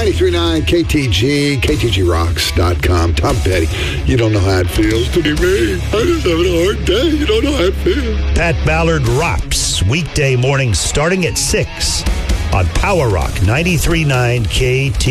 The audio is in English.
93.9 KTG, KTGRocks.com. Tom Petty, you don't know how it feels to be me. I just having a hard day. You don't know how it feels. Pat Ballard Rocks, weekday mornings starting at 6 on Power Rock 93.9 KTG.